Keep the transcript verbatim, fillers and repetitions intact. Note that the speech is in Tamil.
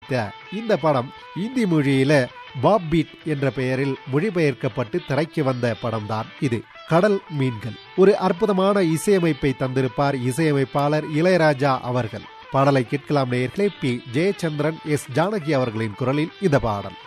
நடித்த இந்த படம் இந்தி மொழியில பாப் பீட் என்ற பெயரில் மொழிபெயர்க்கப்பட்டு திரைக்கு வந்த படம்தான் இது. கடல் மீன்கள். ஒரு அற்புதமான இசையமைப்பை தந்திருப்பார் இசையமைப்பாளர் இளையராஜா அவர்கள். பாடலை கேட்கலாம் நேயர்களே. பி ஜெயச்சந்திரன், எஸ் ஜானகி அவர்களின் குரலில் இந்த பாடல்.